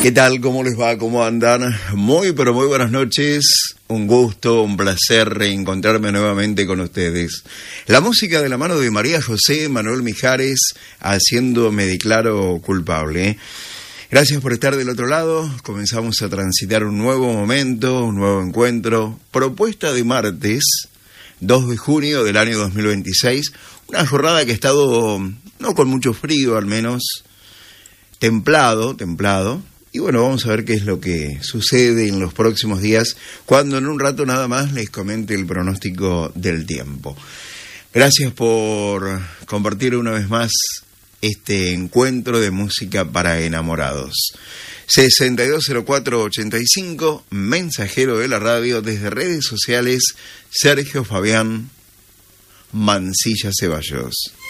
¿Qué tal? ¿Cómo les va? ¿Cómo andan? Muy, pero muy buenas noches. Un gusto, un placer reencontrarme nuevamente con ustedes. La música de la mano de María José Manuel Mijares, haciendo Me Declaro Culpable. Gracias por estar del otro lado. Comenzamos a transitar un nuevo momento, un nuevo encuentro. Propuesta de martes, 2 de junio del año 2026. Una jornada que ha estado, no con mucho frío, al menos templado. Y bueno, vamos a ver qué es lo que sucede en los próximos días, cuando en un rato nada más les comente el pronóstico del tiempo. Gracias por compartir una vez más este encuentro de música para enamorados. 620485, mensajero de la radio, desde redes sociales, Sergio Fabián Mancilla Ceballos.